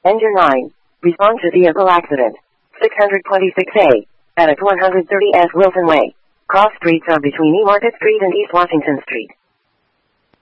Engine 9. Respond to vehicle accident. 626A. At 130 S. Wilson Way. Cross streets are between E. Market Street and East Washington Street.